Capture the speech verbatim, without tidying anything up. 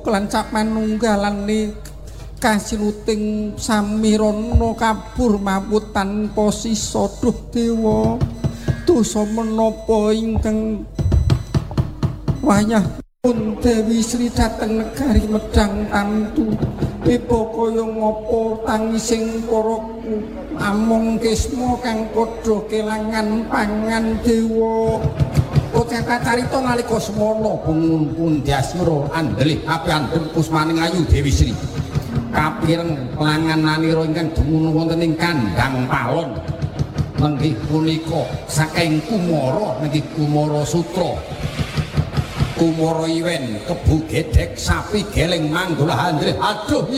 kelancap manunggalane kasiluting samirana kabur mawut tanpa sisa duh dewa dosa menapa ingkang wayah pun Dewi Sri dateng negari Medang Tantu bebo kaya ngapa tangising para among kesma kang padha kelangan pangan dewa kota carita nalika semana bungun Pundyasmara andelih api andhem pusmaning ayu Dewi Sri kapireng langananira ingkang dumunung wonten ing kandhang palon nenggih punika saking Kumara nenggih Kumara Sutra Kumara Iwen kebu gedhek sapi geleng manggola handre aduh